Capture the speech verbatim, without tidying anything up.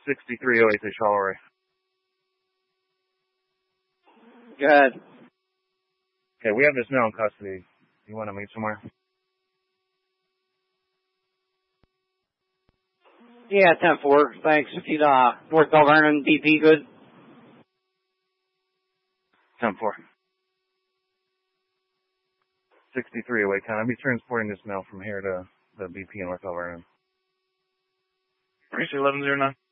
sixty-three oh eight to Charleroi. Go ahead. Okay, we have this male in custody. You want to meet somewhere? Yeah, ten four. Thanks. You know, uh, North Bell Vernon, D P, good? ten four. sixty-three oh eight, can I be transporting this male from here to the B P in North Bell Vernon? Racer eleven oh nine.